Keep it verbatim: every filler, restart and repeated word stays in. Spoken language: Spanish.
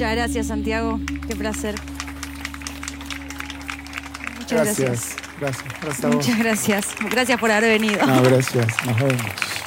Muchas gracias, Santiago. Qué placer. Muchas gracias. Gracias. Gracias. Gracias a vos. Muchas gracias. Gracias por haber venido. No, gracias. Nos vemos.